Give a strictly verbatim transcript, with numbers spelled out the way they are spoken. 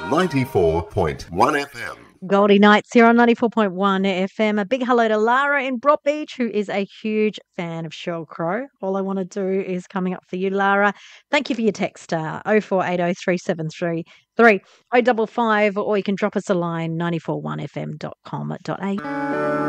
ninety-four point one F M. Goldie Nights here on ninety-four point one F M. A big hello to Lara in Broadbeach, who is a huge fan of Sheryl Crow. All I want to do is coming up for you, Lara. Thank you for your text, uh, oh four eight oh three seven three three oh five five, or you can drop us a line, nine four one f m dot com dot a u.